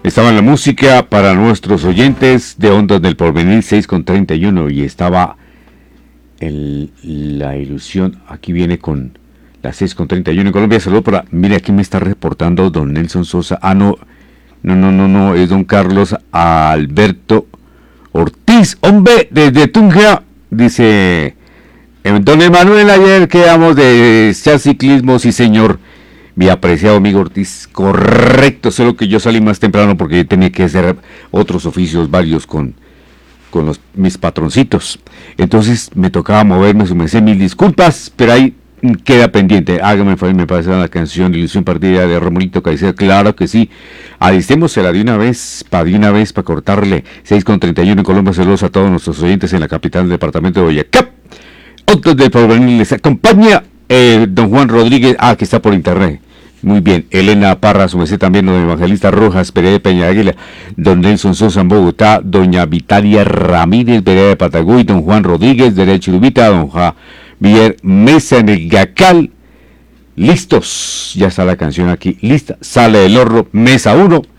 Estaba en la música para nuestros oyentes de Ondas del Porvenir 6:31 y estaba la ilusión. Aquí viene con las 6:31 en Colombia. Saludo para. Mire, aquí me está reportando don Nelson Sosa. No, es don Carlos Alberto Ortiz. Hombre, desde Tunja. Dice don Emanuel, ayer quedamos de ciclismo, sí señor. Mi apreciado amigo Ortiz, correcto, solo que yo salí más temprano porque tenía que hacer otros oficios varios con mis patroncitos. Entonces me tocaba moverme, sumé mil disculpas, pero ahí queda pendiente. Hágame el favor, me pasa la canción de Ilusión Partida de Romolito Caicedo, claro que sí. Alistémosela de una vez para cortarle. 6:31 en Colombia. Saludos a todos nuestros oyentes en la capital del departamento de Boyacá. Otros del Porvenir les acompaña don Juan Rodríguez, que está por internet. Muy bien, Elena Parra, su merced también, don Evangelista Rojas, Pereira de Peña Águila, don Nelson Sosa en Bogotá, doña Vitalia Ramírez, Pereira de Patagüey, don Juan Rodríguez, de Chirubita, don Javier Mesa en el Gacal. Listos, ya está la canción aquí, lista, sale del horno, mesa 1.